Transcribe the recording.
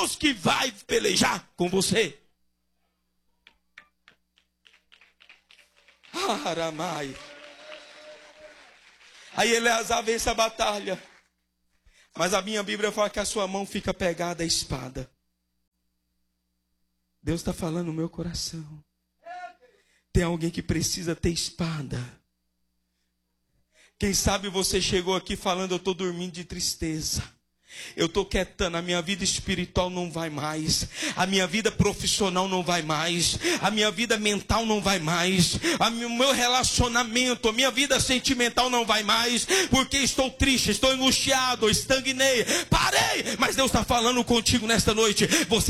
Deus que vai pelejar com você. Aramai. Aí Eleazar vence a batalha. Mas a minha Bíblia fala que a sua mão fica pegada à espada. Deus está falando no meu coração. Tem alguém que precisa ter espada. Quem sabe você chegou aqui falando, eu estou dormindo de tristeza. Eu estou quietando, a minha vida espiritual não vai mais, a minha vida profissional não vai mais, a minha vida mental não vai mais, o meu relacionamento, a minha vida sentimental não vai mais, porque estou triste, estou angustiado, estagnei, parei. Mas Deus está falando contigo nesta noite, você